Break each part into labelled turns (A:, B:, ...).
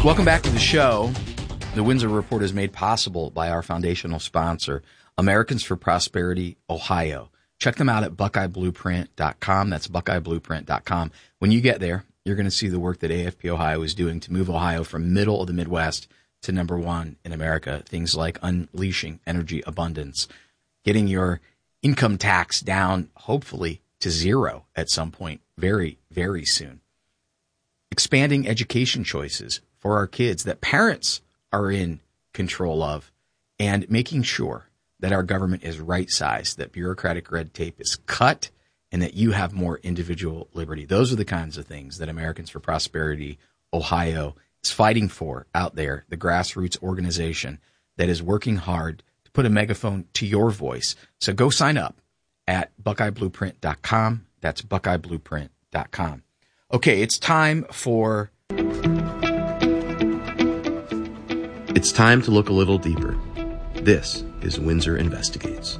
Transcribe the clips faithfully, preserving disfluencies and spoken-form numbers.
A: Welcome back to the show. The Windsor Report is made possible by our foundational sponsor, Americans for Prosperity, Ohio. Check them out at buckeye blueprint dot com. That's buckeye blueprint dot com. When you get there, you're going to see the work that A F P Ohio is doing to move Ohio from middle of the Midwest to number one in America. Things like unleashing energy abundance, getting your income tax down, hopefully, to zero at some point very, very soon. Expanding education choices for our kids that parents are in control of, and making sure that our government is right-sized, that bureaucratic red tape is cut, and that you have more individual liberty. Those are the kinds of things that Americans for Prosperity Ohio is fighting for out there, the grassroots organization that is working hard to put a megaphone to your voice. So go sign up at buckeye blueprint dot com. That's buckeye blueprint dot com. Okay, it's time for...
B: It's time to look a little deeper. This is Windsor Investigates.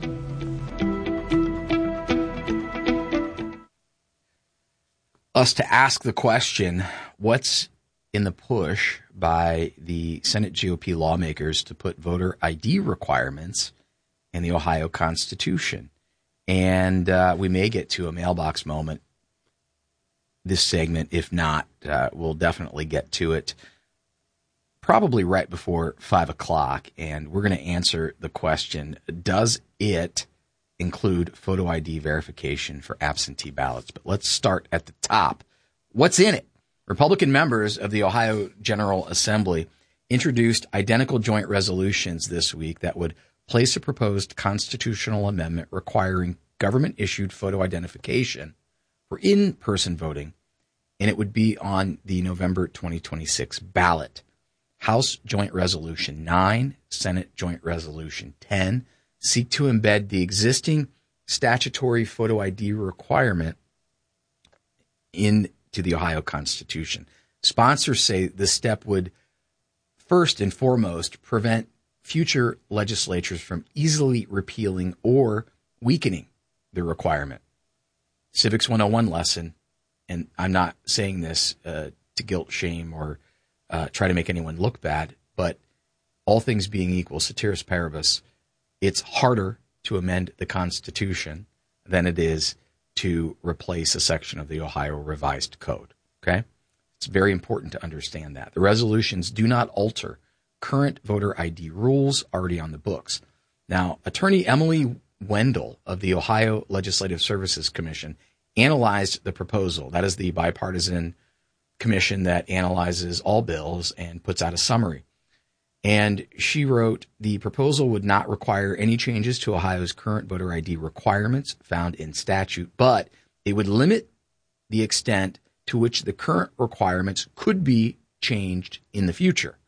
A: Us to ask the question, what's in the push by the Senate G O P lawmakers to put voter I D requirements in the Ohio Constitution? And uh, we may get to a mailbox moment this segment. If not, uh, we'll definitely get to it probably right before five o'clock, and we're going to answer the question, does it include photo I D verification for absentee ballots? But let's start at the top. What's in it? Republican members of the Ohio General Assembly introduced identical joint resolutions this week that would place a proposed constitutional amendment requiring government-issued photo identification for in-person voting, and it would be on the November twenty twenty-six ballot. House Joint Resolution nine, Senate Joint Resolution ten seek to embed the existing statutory photo I D requirement into the Ohio Constitution. Sponsors say this step would first and foremost prevent future legislatures from easily repealing or weakening the requirement. Civics one oh one lesson, and I'm not saying this uh, to guilt, shame, or Uh, try to make anyone look bad, but all things being equal, ceteris paribus, it's harder to amend the Constitution than it is to replace a section of the Ohio Revised Code, okay? It's very important to understand that. The resolutions do not alter current voter I D rules already on the books. Now, Attorney Emily Wendell of the Ohio Legislative Services Commission analyzed the proposal. That is the bipartisan commission that analyzes all bills and puts out a summary. And she wrote, the proposal would not require any changes to Ohio's current voter I D requirements found in statute, but it would limit the extent to which the current requirements could be changed in the future.